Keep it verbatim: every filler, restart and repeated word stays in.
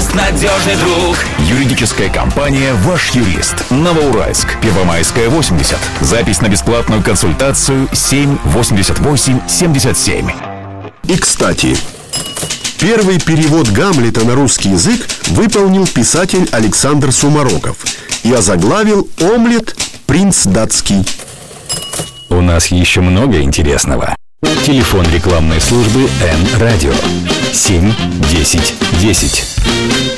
юрист, надежный друг. Юридическая компания «Ваш юрист». Новоуральск, Первомайская, восемьдесят. Запись на бесплатную консультацию семь восемьдесят восемь семьдесят семь. И, кстати, первый перевод Гамлета на русский язык выполнил писатель Александр Сумароков и озаглавил «Омлет. Принц датский». У нас еще много интересного. Телефон рекламной службы Н-Радио семь десять десять.